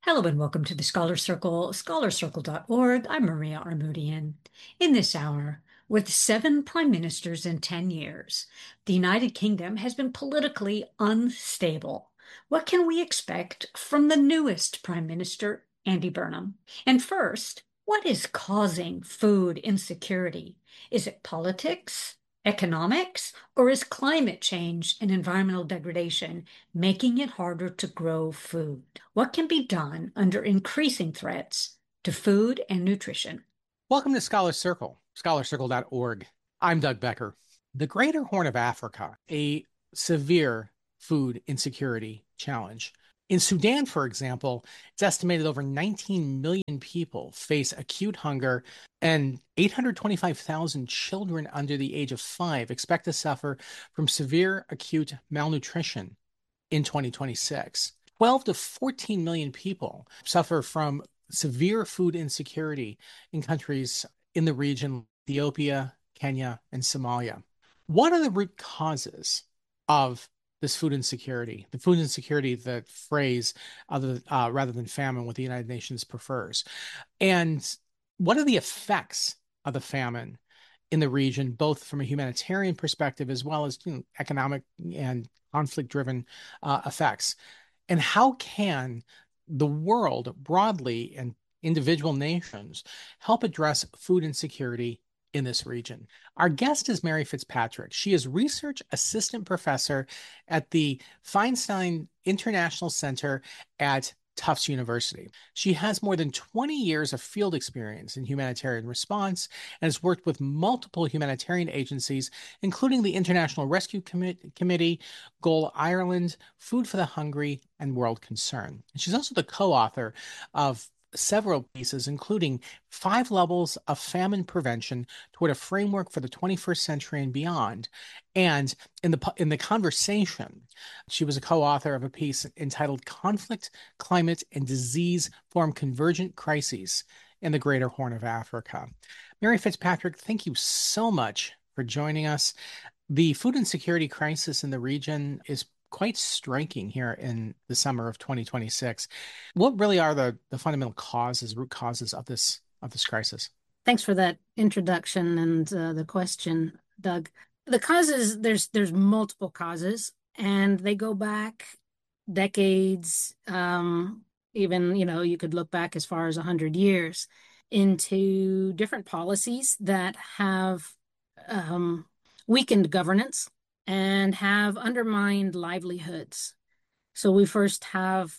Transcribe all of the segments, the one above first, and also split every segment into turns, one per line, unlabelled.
Hello and welcome to the Scholar Circle, scholarcircle.org. I'm Maria Armoudian. In this hour, with 7 prime ministers in 10 years, the United Kingdom has been politically unstable. What can we expect from the newest Prime Minister, Andy Burnham? And first, what is causing food insecurity? Is it politics, economics, or is climate change and environmental degradation making it harder to grow food? What can be done under increasing threats to food and nutrition?
Welcome to Scholar Circle, scholarcircle.org. I'm Doug Becker. The Greater Horn of Africa, a severe food insecurity challenge. In Sudan, for example, it's estimated over 19 million people face acute hunger, and 825,000 children under the age of 5 expect to suffer from severe acute malnutrition in 2026. 12 to 14 million people suffer from severe food insecurity in countries in the region, Ethiopia, Kenya, and Somalia. What are the root causes of this food insecurity? The food insecurity, the phrase rather than famine, what the United Nations prefers. And what are the effects of the famine in the region, both from a humanitarian perspective as well as economic and conflict-driven effects? And how can the world broadly and individual nations help address food insecurity in this region? Our guest is Mary Fitzpatrick. She is research assistant professor at the Feinstein International Center at Tufts University. She has more than 20 years of field experience in humanitarian response and has worked with multiple humanitarian agencies, including the International Rescue Committee, Goal Ireland, Food for the Hungry, and World Concern. And she's also the co-author of several pieces, including 5 Levels of Famine Prevention Toward a Framework for the 21st Century and Beyond. And in the conversation, she was a co-author of a piece entitled Conflict, Climate, and Disease Form Convergent Crises in the Greater Horn of Africa. Mary Fitzpatrick, thank you so much for joining us. The food insecurity crisis in the region is quite striking here in the summer of 2026. What really are the fundamental causes, root causes of this crisis?
Thanks for that introduction and the question, Doug. The causes, there's multiple causes, and they go back decades. Even, you could look back as far as 100 years into different policies that have weakened governance and have undermined livelihoods. So we first have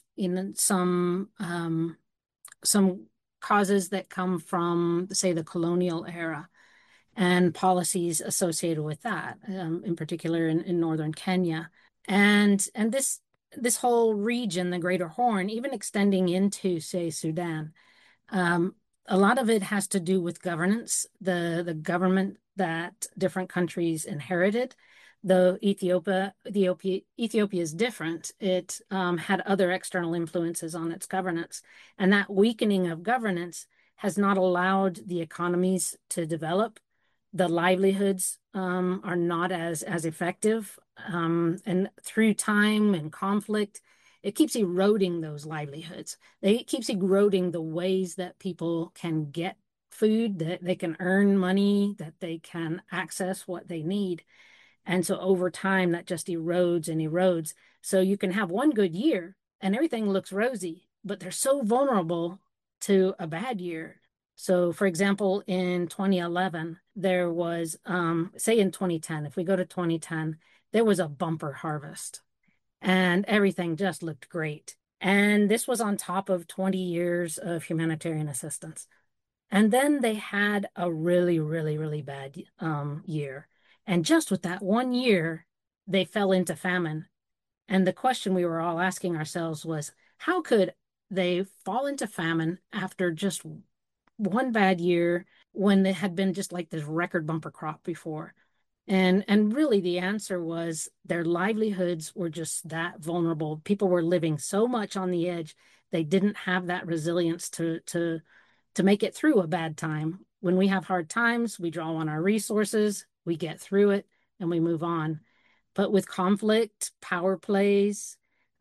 some causes that come from, say, the colonial era and policies associated with that, in particular in northern Kenya. And this whole region, the Greater Horn, even extending into, say, Sudan, a lot of it has to do with governance, the government that different countries inherited. Though Ethiopia is different, it had other external influences on its governance. And that weakening of governance has not allowed the economies to develop. The livelihoods are not as effective. And through time and conflict, it keeps eroding those livelihoods. It keeps eroding the ways that people can get food, that they can earn money, that they can access what they need. And so over time, that just erodes and erodes. So you can have one good year and everything looks rosy, but they're so vulnerable to a bad year. So, for example, in 2011, there was, say in 2010, if we go to 2010, there was a bumper harvest and everything just looked great. And this was on top of 20 years of humanitarian assistance. And then they had a really, really, really bad year. And just with that one year, they fell into famine. And the question we were all asking ourselves was, how could they fall into famine after just one bad year when they had been just like this record bumper crop before? And really the answer was their livelihoods were just that vulnerable. People were living so much on the edge. They didn't have that resilience to make it through a bad time. When we have hard times, we draw on our resources, we get through it, and we move on. But with conflict, power plays,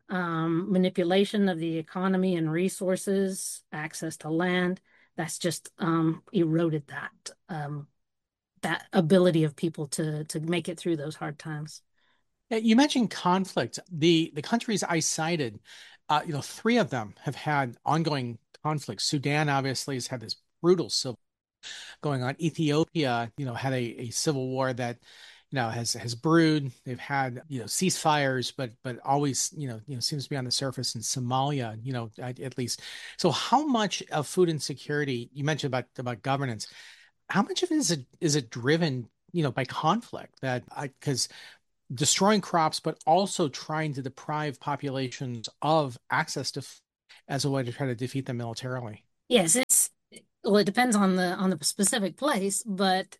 manipulation of the economy and resources, access to land. That's just eroded that ability of people to make it through those hard times.
Yeah, you mentioned conflict. The countries I cited, three of them have had ongoing conflicts. Sudan obviously has had this brutal civil going on. Ethiopia, had a civil war that, has brewed. They've had, ceasefires, but always, seems to be on the surface in Somalia, at least. So how much of food insecurity, you mentioned about governance, how much of it is it driven, by conflict that because destroying crops, but also trying to deprive populations of access to as a way to try to defeat them militarily.
Yes, well, it depends on the specific place, but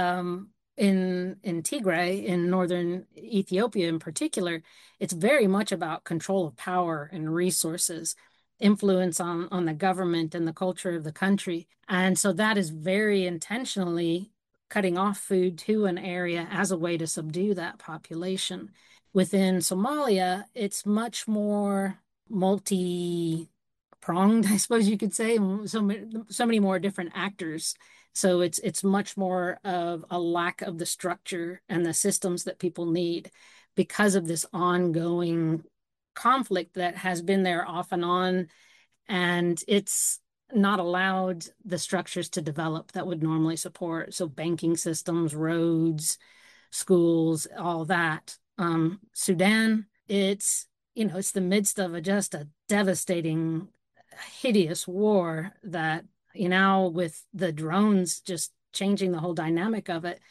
in Tigray, in northern Ethiopia in particular, it's very much about control of power and resources, influence on the government and the culture of the country. And so that is very intentionally cutting off food to an area as a way to subdue that population. Within Somalia, it's much more multi pronged, I suppose you could say. So many more different actors. So it's much more of a lack of the structure and the systems that people need because of this ongoing conflict that has been there off and on, and it's not allowed the structures to develop that would normally support. So banking systems, roads, schools, all that. Sudan, it's the midst of just a devastating, hideous war that, with the drones just changing the whole dynamic of it,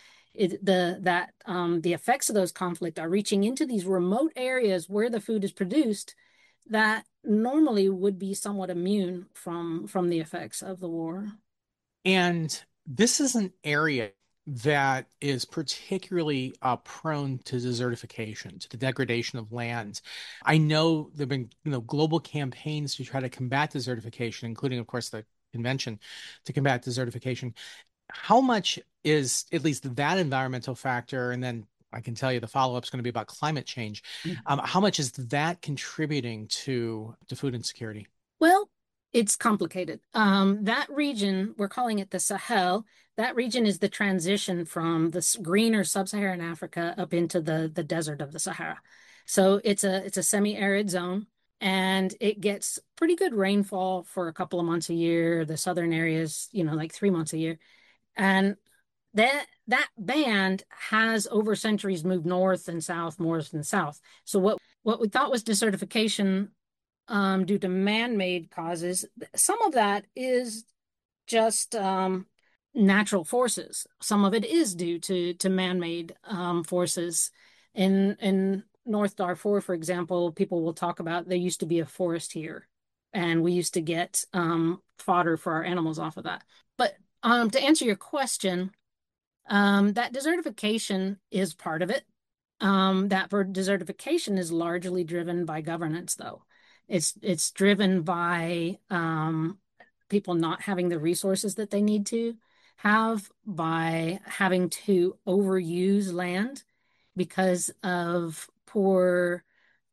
the effects of those conflict are reaching into these remote areas where the food is produced that normally would be somewhat immune from the effects of the war.
And this is an area that is particularly prone to desertification, to the degradation of land. I know there've been, global campaigns to try to combat desertification, including, of course, the convention to combat desertification. How much is at least that environmental factor, and then I can tell you the follow-up is going to be about climate change. How much is that contributing to food insecurity?
Well, it's complicated. That region, we're calling it the Sahel. That region is the transition from the greener sub-Saharan Africa up into the desert of the Sahara. So it's a semi-arid zone, and it gets pretty good rainfall for a couple of months a year. The southern areas, like 3 months a year. And that band has over centuries moved north and south, north and south. So what we thought was desertification due to man-made causes, some of that is just natural forces. Some of it is due to man-made forces. In North Darfur, for example, people will talk about there used to be a forest here, and we used to get fodder for our animals off of that. But to answer your question, that desertification is part of it. That for desertification is largely driven by governance, though. It's driven by people not having the resources that they need to have, by having to overuse land because of poor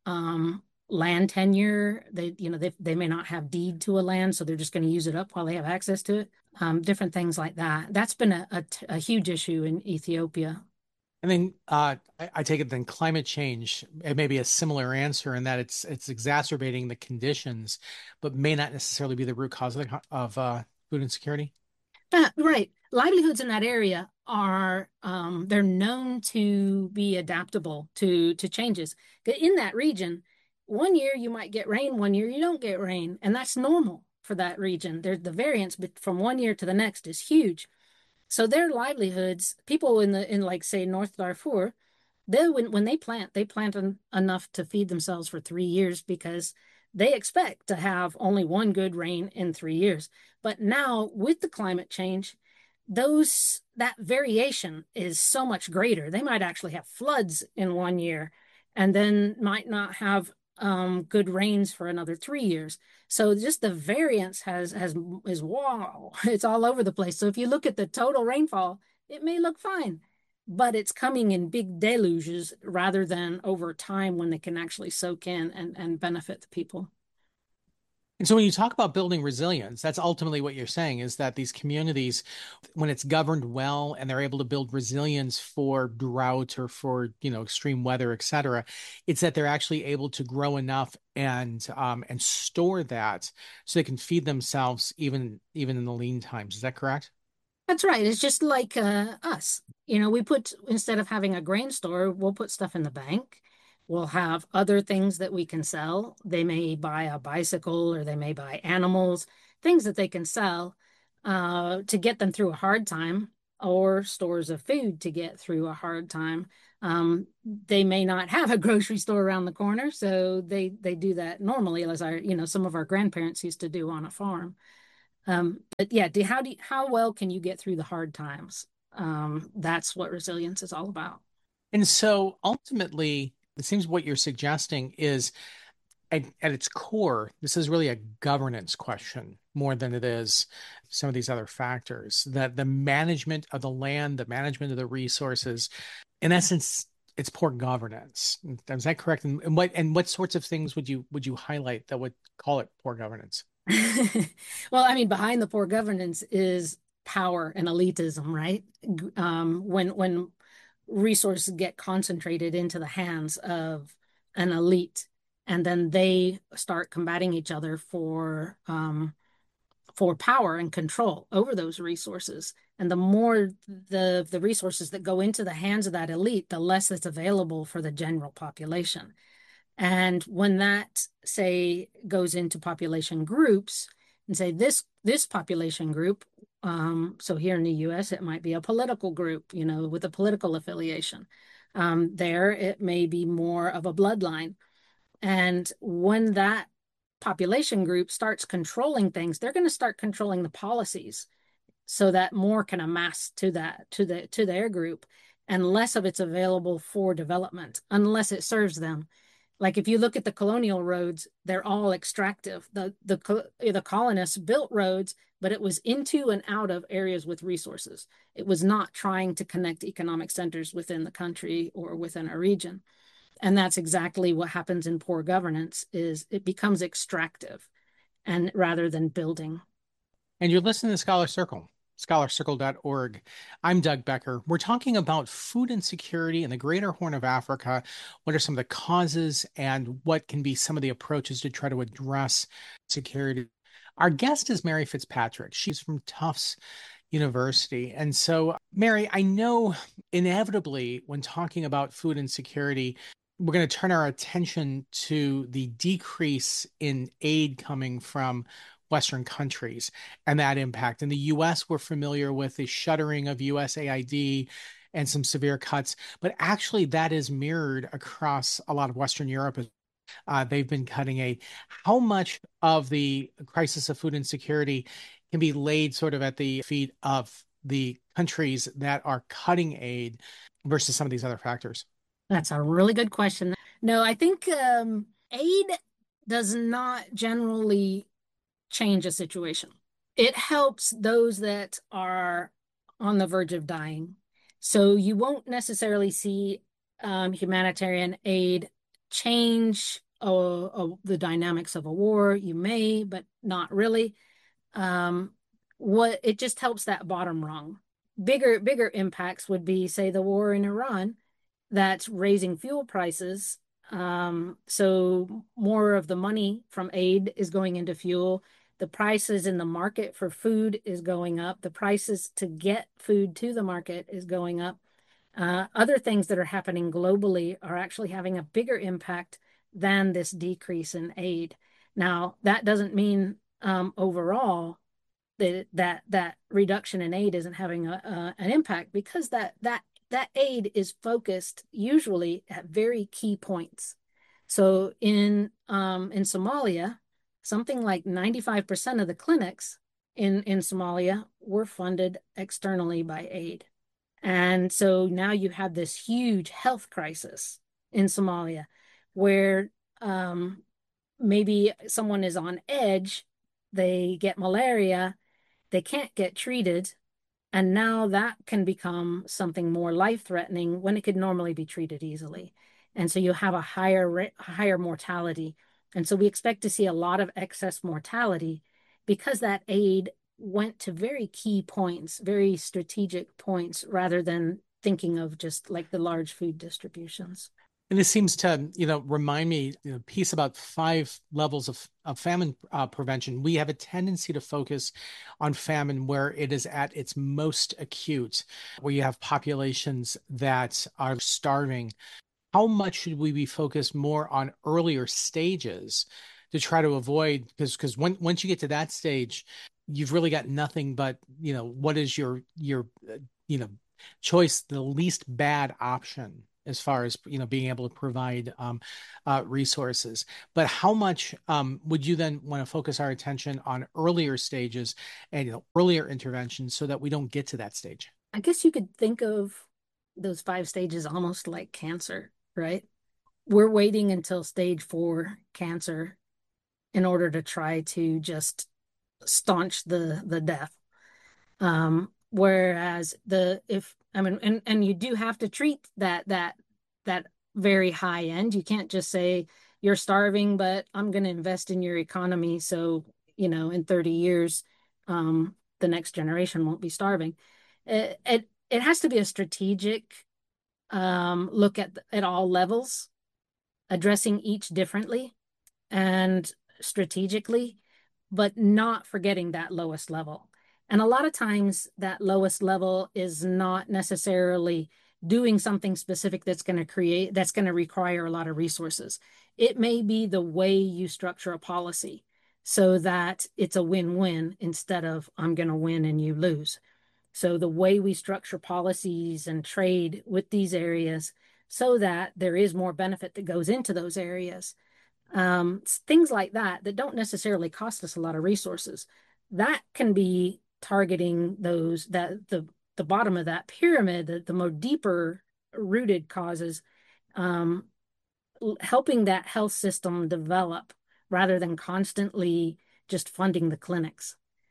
land tenure. They may not have deed to a land, so they're just going to use it up while they have access to it. Different things like that. That's been a huge issue in Ethiopia.
And then I take it then climate change, it may be a similar answer in that it's exacerbating the conditions, but may not necessarily be the root cause of food insecurity.
Right. Livelihoods in that area are they're known to be adaptable to changes. In that region, one year you might get rain, one year you don't get rain, and that's normal for that region. The variance from one year to the next is huge. So their livelihoods, people in like say North Darfur, when they plant enough to feed themselves for 3 years because they expect to have only one good rain in 3 years. But now with the climate change, that variation is so much greater. They might actually have floods in one year and then might not have good rains for another 3 years. So just the variance is wow, it's all over the place. So if you look at the total rainfall, it may look fine. but it's coming in big deluges rather than over time when they can actually soak in and benefit the people.
And so when you talk about building resilience, that's ultimately what you're saying is that these communities, when it's governed well and they're able to build resilience for drought or for, extreme weather, et cetera, it's that they're actually able to grow enough and store that so they can feed themselves even in the lean times. Is that correct?
That's right. It's just like us. We put, instead of having a grain store, we'll put stuff in the bank. We'll have other things that we can sell. They may buy a bicycle or they may buy animals, things that they can sell to get them through a hard time, or stores of food to get through a hard time. They may not have a grocery store around the corner, so they do that normally, as some of our grandparents used to do on a farm. But yeah, how well can you get through the hard times? That's what resilience is all about.
And so ultimately, it seems what you're suggesting is at its core, this is really a governance question more than it is some of these other factors. That the management of the land, the management of the resources, in essence, it's poor governance. Is that correct? And what sorts of things would you highlight that would call it poor governance?
Well, I mean, behind the poor governance is power and elitism, right? When resources get concentrated into the hands of an elite, and then they start combating each other for power and control over those resources. And the more the resources that go into the hands of that elite, the less that's available for the general population. And when that, say, goes into population groups, and say this population group, so here in the U.S., it might be a political group, with a political affiliation. There, it may be more of a bloodline. And when that population group starts controlling things, they're going to start controlling the policies so that more can amass to their group, and less of it's available for development unless it serves them. Like if you look at the colonial roads, they're all extractive. The colonists built roads, but it was into and out of areas with resources. It was not trying to connect economic centers within the country or within a region. And that's exactly what happens in poor governance, is it becomes extractive and rather than building.
And you're listening to Scholar Circle, scholarscircle.org. I'm Doug Becker. We're talking about food insecurity in the Greater Horn of Africa. What are some of the causes and what can be some of the approaches to try to address security? Our guest is Mary Fitzpatrick. She's from Tufts University. And so, Mary, I know inevitably when talking about food insecurity, we're going to turn our attention to the decrease in aid coming from Western countries and that impact. In the US, we're familiar with the shuttering of USAID and some severe cuts, but actually that is mirrored across a lot of Western Europe. They've been cutting aid. How much of the crisis of food insecurity can be laid sort of at the feet of the countries that are cutting aid versus some of these other factors?
That's a really good question. No, I think aid does not generally change a situation. It helps those that are on the verge of dying. So you won't necessarily see humanitarian aid change the dynamics of a war. You may, but not really. What it just helps that bottom rung. Bigger impacts would be, say, the war in Iran that's raising fuel prices. So more of the money from aid is going into fuel. The prices in the market for food is going up. The prices to get food to the market is going up. Other things that are happening globally are actually having a bigger impact than this decrease in aid. Now, that doesn't mean overall that reduction in aid isn't having an impact, because that aid is focused usually at very key points. So in Somalia, something like 95% of the clinics in Somalia were funded externally by aid. And so now you have this huge health crisis in Somalia where maybe someone is on edge, they get malaria, they can't get treated, And now that can become something more life-threatening when it could normally be treated easily. And so you have a higher mortality. And so we expect to see a lot of excess mortality because that aid went to very key points, very strategic points, rather than thinking of just like the large food distributions.
And this seems to, remind me, piece about 5 levels of famine prevention. We have a tendency to focus on famine where it is at its most acute, where you have populations that are starving. How much should we be focused more on earlier stages to try to avoid, because once you get to that stage, you've really got nothing but, what is your you know choice, the least bad option as far as being able to provide resources. But how much would you then want to focus our attention on earlier stages and earlier interventions so that we don't get to that stage?
I guess you could think of those 5 stages almost like cancer, right? We're waiting until stage 4 cancer in order to try to just staunch the death. Whereas the if I mean and you do have to treat that very high end. You can't just say you're starving, but I'm going to invest in your economy. So, in 30 years, the next generation won't be starving. It has to be a strategic look at all levels, addressing each differently and strategically, but not forgetting that lowest level. And a lot of times that lowest level is not necessarily doing something specific that's going to require a lot of resources. It may be the way you structure a policy so that it's a win-win instead of I'm going to win and you lose. So the way we structure policies and trade with these areas so that there is more benefit that goes into those areas, things like that don't necessarily cost us a lot of resources. That can be targeting the bottom of that pyramid, the more deeper rooted causes, um, helping that health system develop rather than constantly just funding the clinics.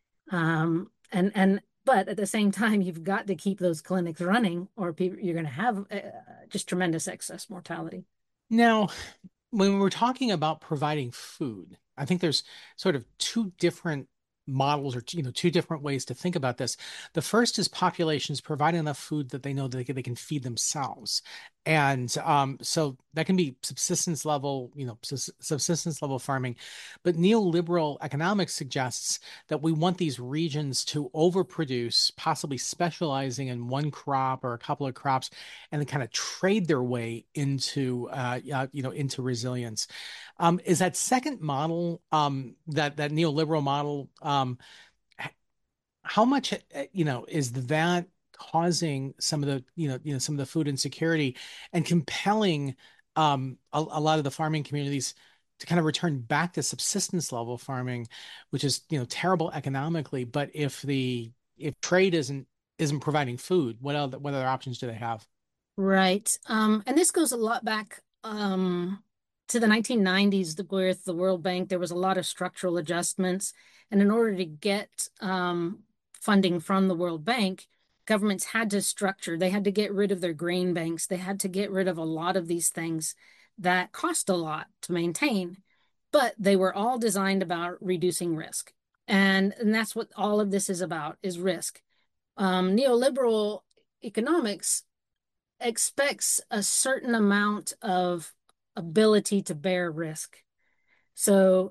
But at the same time, you've got to keep those clinics running, or you're going to have just tremendous excess mortality.
Now, when we're talking about providing food, I think there's sort of two different models or two different ways to think about this. The first is populations providing enough food that they know that they can feed themselves. And so that can be subsistence level farming. But neoliberal economics suggests that we want these regions to overproduce, possibly specializing in one crop or a couple of crops, and then kind of trade their way into resilience. Is that second model, that neoliberal model, how much is that causing some of the food insecurity and compelling a lot of the farming communities to kind of return back to subsistence level farming, which is terrible economically, but if trade isn't providing food, what other options do they have?
Right. And this goes a lot back to the 1990s with the World Bank. There was a lot of structural adjustments. And in order to get funding from the World Bank, governments had to structure, they had to get rid of their grain banks. They had to get rid of a lot of these things that cost a lot to maintain, but they were all designed about reducing risk. And that's what all of this is about, is risk. Neoliberal economics expects a certain amount of ability to bear risk. So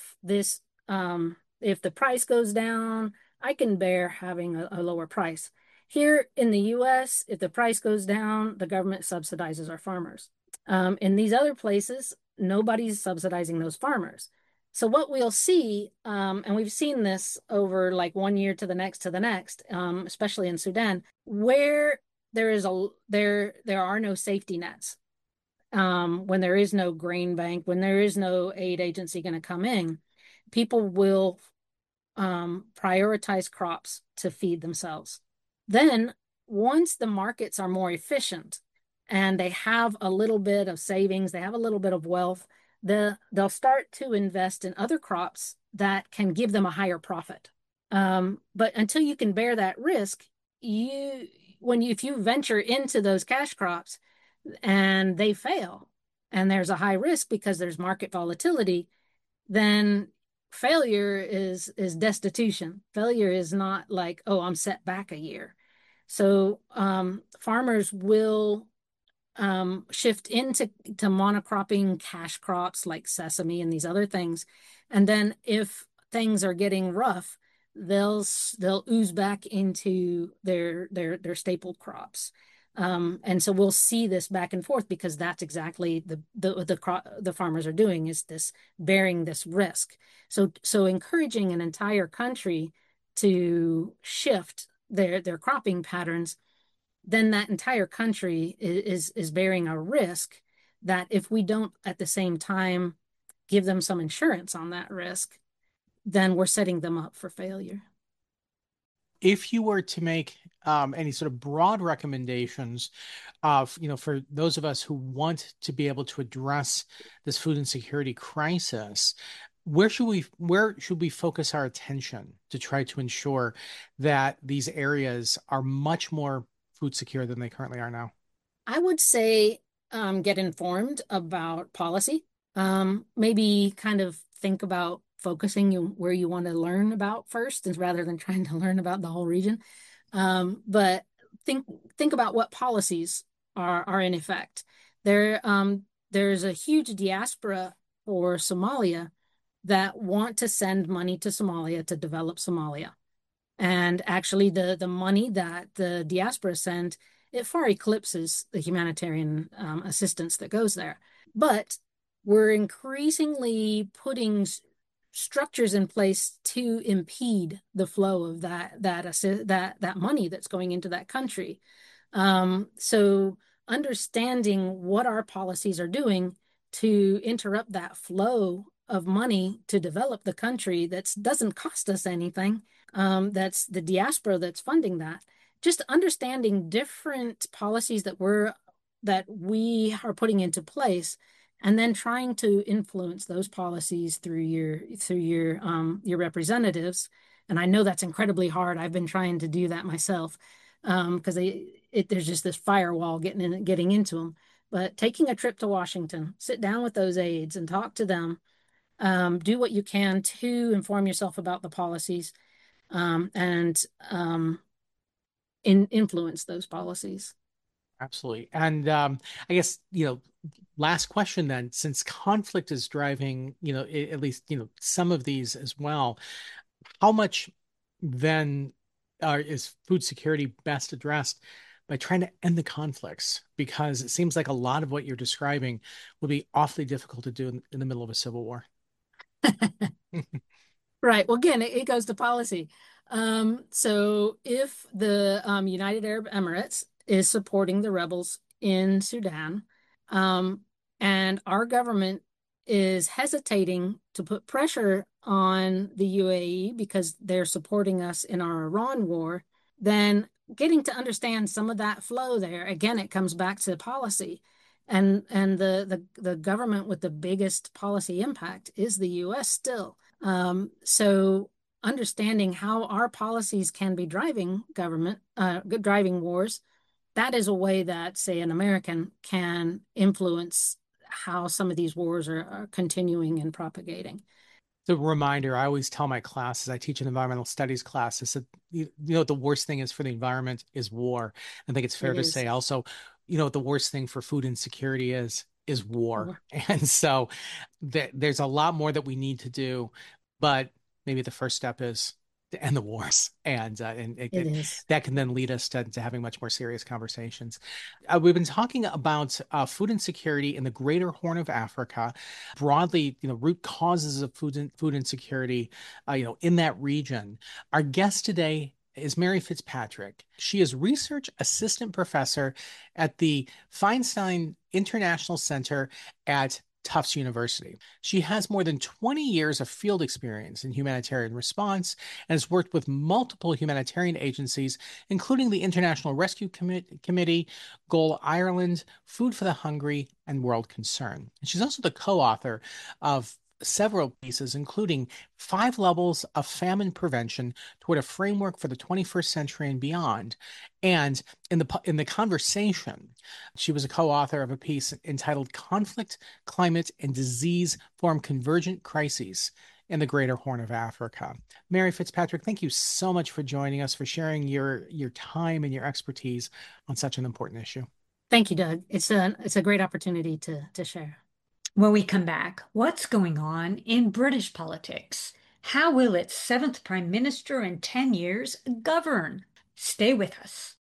if the price goes down, I can bear having a lower price. Here in the US, if the price goes down, the government subsidizes our farmers. In these other places, nobody's subsidizing those farmers. So what we'll see, and we've seen this over like one year to the next, especially in Sudan, where there are no safety nets. When there is no grain bank, when there is no aid agency going to come in, people will prioritize crops to feed themselves. Then, once the markets are more efficient and they have a little bit of savings, they have a little bit of wealth, they'll start to invest in other crops that can give them a higher profit. But until you can bear that risk, if you venture into those cash crops and they fail and there's a high risk because there's market volatility, then failure is destitution. Failure is not like, oh, I'm set back a year. So farmers will shift into monocropping cash crops like sesame and these other things. And then if things are getting rough, they'll ooze back into their staple crops. And so we'll see this back and forth because that's exactly the farmers are doing, is this bearing this risk. So encouraging an entire country to shift their cropping patterns, then that entire country is bearing a risk that if we don't at the same time give them some insurance on that risk, then we're setting them up for failure.
If you were to make any sort of broad recommendations for those of us who want to be able to address this food insecurity crisis, where should we focus our attention to try to ensure that these areas are much more food secure than they currently are now?
I would say get informed about policy. Maybe kind of think about focusing where you want to learn about first, rather than trying to learn about the whole region. But think about what policies are in effect. There's a huge diaspora for Somalia that want to send money to Somalia to develop Somalia. And actually, the money that the diaspora send, it far eclipses the humanitarian assistance that goes there. But we're increasingly putting structures in place to impede the flow of that money that's going into that country. So understanding what our policies are doing to interrupt that flow of money to develop the country that doesn't cost us anything, that's the diaspora that's funding that. Just understanding different policies that we are putting into place, and then trying to influence those policies through your representatives. And I know that's incredibly hard. I've been trying to do that myself because there's just this firewall getting into them. But taking a trip to Washington, sit down with those aides and talk to them. Do what you can to inform yourself about the policies, and influence those policies.
Absolutely. And I guess, last question then, since conflict is driving, at least, some of these as well, how much then is food security best addressed by trying to end the conflicts? Because it seems like a lot of what you're describing will be awfully difficult to do in the middle of a civil war.
Right. Well, again, it goes to policy. So if the United Arab Emirates is supporting the rebels in Sudan, and our government is hesitating to put pressure on the UAE because they're supporting us in our Iran war, then getting to understand some of that flow there, again, it comes back to policy. And the government with the biggest policy impact is the US still. So understanding how our policies can be driving wars, that is a way that, say, an American can influence how some of these wars are continuing and propagating.
The reminder, I always tell my classes, I teach an environmental studies class, is that the worst thing is for the environment is war. I think it's fair to say also, the worst thing for food insecurity is war. And so there's a lot more that we need to do, but maybe the first step is to end the wars, and that can then lead us to having much more serious conversations. We've been talking about food insecurity in the greater Horn of Africa, broadly, root causes of food insecurity, in that region. Our guest today is Mary Fitzpatrick. She is research assistant professor at the Feinstein International Center at Tufts University. She has more than 20 years of field experience in humanitarian response and has worked with multiple humanitarian agencies, including the International Rescue Committee, Goal Ireland, Food for the Hungry, and World Concern. And she's also the co-author of several pieces, including 5 levels of famine prevention toward a framework for the 21st century and beyond. And in the conversation, she was a co-author of a piece entitled Conflict, Climate, and Disease Form Convergent Crises in the Greater Horn of Africa. Mary Fitzpatrick, thank you so much for joining us, for sharing your time and your expertise on such an important issue.
Thank you, Doug. It's a great opportunity to share.
When we come back, what's going on in British politics? How will its 7th Prime Minister in 10 years govern? Stay with us.